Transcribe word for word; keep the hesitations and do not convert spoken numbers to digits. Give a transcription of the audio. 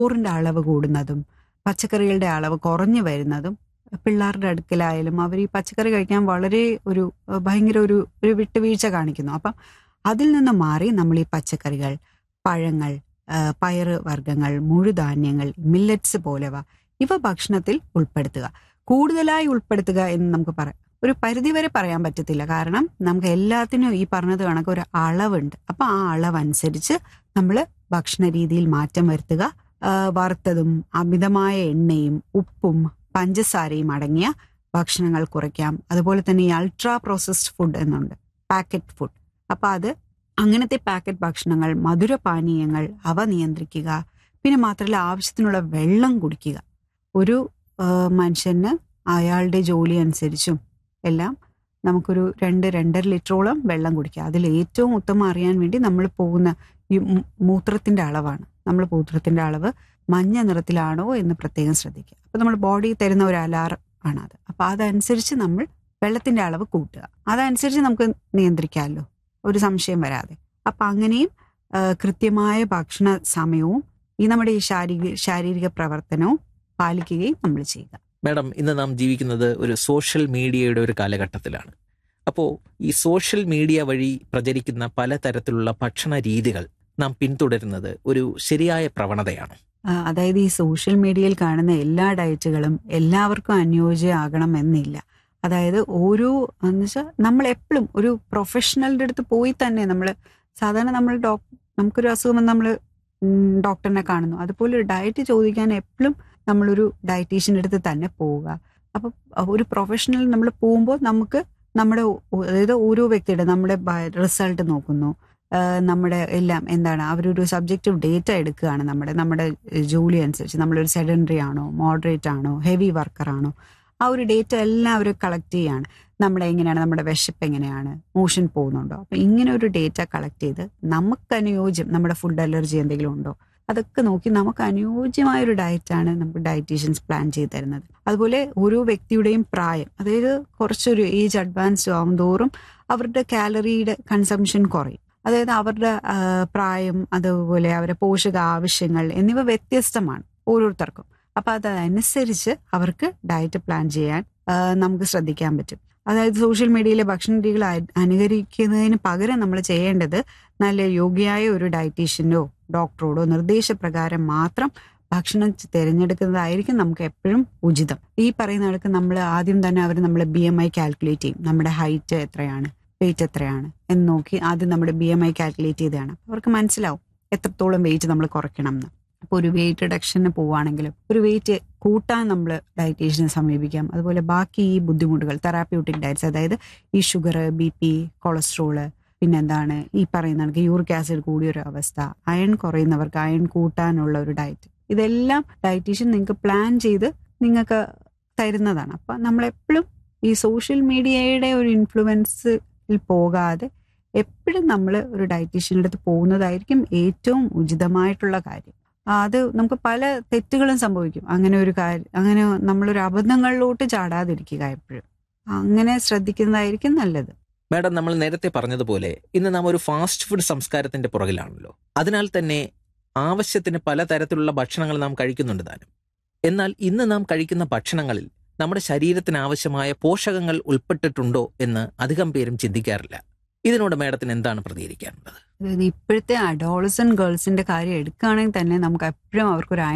ചോറിന്റെ അളവ് കൂടുന്നതും പച്ചക്കറികളുടെ അളവ് കുറഞ്ഞു വരുന്നതും പിള്ളേരുടെ അടുക്കലായാലും അവർ ഈ പച്ചക്കറി കഴിക്കാൻ വളരെ ഒരു ഭയങ്കര ഒരു ഒരു വിട്ടുവീഴ്ച കാണിക്കുന്നു. അപ്പം അതിൽ നിന്ന് മാറി നമ്മൾ ഈ പച്ചക്കറികൾ, പഴങ്ങൾ, പയറ് വർഗ്ഗങ്ങൾ, മുഴുധാന്യങ്ങൾ, മില്ലറ്റ്സ് പോലവ ഇവ ഭക്ഷണത്തിൽ ഉൾപ്പെടുത്തുക. കൂടുതലായി ഉൾപ്പെടുത്തുക എന്ന് നമുക്ക് പറയാം, ഒരു പരിധിവരെ പറയാൻ പറ്റത്തില്ല. കാരണം നമുക്ക് എല്ലാത്തിനും ഈ പറഞ്ഞത് കണക്ക് ഒരു അളവുണ്ട്. അപ്പൊ ആ അളവനുസരിച്ച് നമ്മൾ ഭക്ഷണ രീതിയിൽ മാറ്റം വരുത്തുക. വറുത്തതും അമിതമായ എണ്ണയും ഉപ്പും പഞ്ചസാരയും അടങ്ങിയ ഭക്ഷണങ്ങൾ കുറയ്ക്കാം. അതുപോലെ തന്നെ ഈ അൾട്രാ പ്രോസസ്ഡ് ഫുഡ് എന്നുണ്ട്, പാക്കറ്റ് ഫുഡ്. അപ്പൊ അത് അങ്ങനത്തെ പാക്കറ്റ് ഭക്ഷണങ്ങൾ, മധുരപാനീയങ്ങൾ അവ നിയന്ത്രിക്കുക. പിന്നെ മാത്രമല്ല ആവശ്യത്തിനുള്ള വെള്ളം കുടിക്കുക. ഒരു മനുഷ്യന് അയാളുടെ ജോലി അനുസരിച്ചും എല്ലാം നമുക്കൊരു രണ്ട് രണ്ടര ലിറ്ററോളം വെള്ളം കുടിക്കുക. അതിൽ ഏറ്റവും ഉത്തമം അറിയാൻ വേണ്ടി നമ്മൾ പോകുന്ന ഈ മൂത്രത്തിന്റെ അളവാണ്. നമ്മൾ മൂത്രത്തിന്റെ അളവ് മഞ്ഞ നിറത്തിലാണോ എന്ന് പ്രത്യേകം ശ്രദ്ധിക്കുക. അപ്പൊ നമ്മൾ ബോഡി തരുന്ന ഒരു അലാറം ആണത്. അപ്പൊ അതനുസരിച്ച് നമ്മൾ വെള്ളത്തിന്റെ അളവ് കൂട്ടുക. അതനുസരിച്ച് നമുക്ക് നിയന്ത്രിക്കാമല്ലോ, ഒരു സംശയം വരാതെ. അപ്പൊ അങ്ങനെയും കൃത്യമായ ഭക്ഷണ സമയവും ഈ നമ്മുടെ ഈ ശാരീരിക ശാരീരിക പ്രവർത്തനവും പാലിക്കുകയും നമ്മൾ ചെയ്യുക. മാഡം, ഇന്ന് നാം ജീവിക്കുന്നത് ഒരു സോഷ്യൽ മീഡിയയുടെ ഒരു കാലഘട്ടത്തിലാണ്. അപ്പോൾ ഈ സോഷ്യൽ മീഡിയ വഴി പ്രചരിക്കുന്ന പലതരത്തിലുള്ള ഭക്ഷണ രീതികൾ നാം പിന്തുടരുന്നത് ഒരു ശരിയായ പ്രവണതയാണ്? അതായത് ഈ സോഷ്യൽ മീഡിയയിൽ കാണുന്ന എല്ലാ ഡയറ്റുകളും എല്ലാവർക്കും അനുയോജ്യമാകണം എന്നില്ല. അതായത് ഓരോ എന്ന് വെച്ചാൽ നമ്മൾ എപ്പോഴും ഒരു പ്രൊഫഷണലിന്റെ അടുത്ത് പോയി തന്നെ നമ്മൾ സാധാരണ നമ്മൾ ഡോക് നമുക്കൊരു അസുഖം വന്ന് നമ്മൾ ഡോക്ടറിനെ കാണുന്നു. അതുപോലെ ഒരു ഡയറ്റ് ചോദിക്കാൻ എപ്പോഴും നമ്മളൊരു ഡയറ്റീഷ്യൻ്റെ അടുത്ത് തന്നെ പോവുക. അപ്പൊ ഒരു പ്രൊഫഷണൽ നമ്മൾ പോകുമ്പോൾ നമുക്ക് നമ്മുടെ അതായത് ഓരോ വ്യക്തിയുടെ നമ്മുടെ റിസൾട്ട് നോക്കുന്നു, നമ്മുടെ എല്ലാം എന്താണ് അവരൊരു സബ്ജക്റ്റീവ് ഡേറ്റ എടുക്കുകയാണ്. നമ്മുടെ നമ്മുടെ ജോലി അനുസരിച്ച് നമ്മളൊരു സെഡൻഡറി ആണോ, മോഡറേറ്റ് ആണോ, ഹെവി വർക്കർ ആണോ, ആ ഒരു ഡേറ്റ എല്ലാം അവർ കളക്ട് ചെയ്യുകയാണ്. നമ്മുടെ എങ്ങനെയാണ്, നമ്മുടെ വിശപ്പ് എങ്ങനെയാണ്, മോഷൻ പോകുന്നുണ്ടോ. അപ്പൊ ഇങ്ങനെ ഒരു ഡേറ്റ കളക്ട് ചെയ്ത് നമുക്ക് അനുയോജ്യം, നമ്മുടെ ഫുഡ് അലർജി എന്തെങ്കിലും ഉണ്ടോ അതൊക്കെ നോക്കി നമുക്ക് അനുയോജ്യമായ ഒരു ഡയറ്റാണ് നമുക്ക് ഡയറ്റീഷ്യൻസ് പ്ലാൻ ചെയ്ത് തരുന്നത്. അതുപോലെ ഓരോ വ്യക്തിയുടെയും പ്രായം, അതായത് കുറച്ചൊരു ഏജ് അഡ്വാൻസ്ഡ് ആവും തോറും അവരുടെ കാലറിയുടെ കൺസംഷൻ കുറയും. അതായത് അവരുടെ പ്രായം, അതുപോലെ അവരുടെ പോഷക ആവശ്യങ്ങൾ എന്നിവ വ്യത്യസ്തമാണ് ഓരോരുത്തർക്കും. അപ്പൊ അതനുസരിച്ച് അവർക്ക് ഡയറ്റ് പ്ലാൻ ചെയ്യാൻ നമുക്ക് ശ്രദ്ധിക്കാൻ പറ്റും. അതായത് സോഷ്യൽ മീഡിയയിലെ ഭക്ഷണ രീതികൾ അനുകരിക്കുന്നതിന് പകരം നമ്മൾ ചെയ്യേണ്ടത് നല്ല യോഗ്യയായ ഒരു ഡയറ്റീഷ്യനോ ഡോക്ടറോടോ നിർദ്ദേശപ്രകാരം മാത്രം ഭക്ഷണം തിരഞ്ഞെടുക്കുന്നതായിരിക്കും നമുക്ക് എപ്പോഴും ഉചിതം. ഈ പറയുന്ന കണക്ക് നമ്മൾ ആദ്യം തന്നെ അവർ നമ്മളെ ബി എം ഐ കാൽക്കുലേറ്റ് ചെയ്യും. നമ്മുടെ ഹൈറ്റ് എത്രയാണ്, വെയിറ്റ് എത്രയാണ് എന്ന് നോക്കി ആദ്യം നമ്മുടെ ബി എം ഐ കാൽക്കുലേറ്റ് ചെയ്താണ്. അവർക്ക് മനസ്സിലാവും എത്രത്തോളം വെയിറ്റ് നമ്മൾ കുറയ്ക്കണം എന്ന്. അപ്പോൾ ഒരു വെയിറ്റ് റിഡക്ഷന് പോവുകയാണെങ്കിലും ഒരു വെയിറ്റ് കൂട്ടാൻ നമ്മൾ ഡയറ്റീഷ്യനെ സമീപിക്കാം. അതുപോലെ ബാക്കി ഈ ബുദ്ധിമുട്ടുകൾ തെറാപ്യൂട്ടിക് ഡയറ്റ്സ്, അതായത് ഈ ഷുഗർ, ബി പി, കൊളസ്ട്രോള്, പിന്നെന്താണ് ഈ പറയുന്ന കണക്ക് യൂറിക് ആസിഡ് കൂടിയൊരു അവസ്ഥ, അയൺ കുറയുന്നവർക്ക് അയൺ കൂട്ടാനുള്ള ഒരു ഡയറ്റ്, ഇതെല്ലാം ഡയറ്റീഷ്യൻ നിങ്ങൾക്ക് പ്ലാൻ ചെയ്ത് നിങ്ങൾക്ക് തരുന്നതാണ്. അപ്പം നമ്മളെപ്പോഴും ഈ സോഷ്യൽ മീഡിയയുടെ ഒരു ഇൻഫ്ലുവൻസിൽ പോകാതെ എപ്പോഴും നമ്മൾ ഒരു ഡയറ്റീഷ്യൻ്റെ അടുത്ത് പോകുന്നതായിരിക്കും ഏറ്റവും ഉചിതമായിട്ടുള്ള കാര്യം. അത് നമുക്ക് പല തെറ്റുകളും സംഭവിക്കും. അങ്ങനെ ഒരു കാര്യം, അങ്ങനെ നമ്മളൊരു അബദ്ധങ്ങളിലോട്ട് ചാടാതിരിക്കുക, എപ്പോഴും അങ്ങനെ ശ്രദ്ധിക്കുന്നതായിരിക്കും നല്ലത്. മാഡം, നമ്മൾ നേരത്തെ പറഞ്ഞതുപോലെ ഇന്ന് നാം ഒരു ഫാസ്റ്റ് ഫുഡ് സംസ്കാരത്തിന്റെ പുറകിലാണല്ലോ. അതിനാൽ തന്നെ ആവശ്യത്തിന് പലതരത്തിലുള്ള ഭക്ഷണങ്ങൾ നാം കഴിക്കുന്നുണ്ട് താനും. എന്നാൽ ഇന്ന് നാം കഴിക്കുന്ന ഭക്ഷണങ്ങളിൽ നമ്മുടെ ശരീരത്തിന് ആവശ്യമായ പോഷകങ്ങൾ ഉൾപ്പെട്ടിട്ടുണ്ടോ എന്ന് അധികം പേരും ചിന്തിക്കാറില്ല. ഇതിനോട് മാഡത്തിന് എന്താണ് പ്രതികരിക്കാനുള്ളത്? ഇപ്പോഴത്തെ അഡോളസന്റ് ഗേൾസിന്റെ കാര്യം എടുക്കുകയാണെങ്കിൽ തന്നെ നമുക്ക് എപ്പോഴും അവർക്കൊരു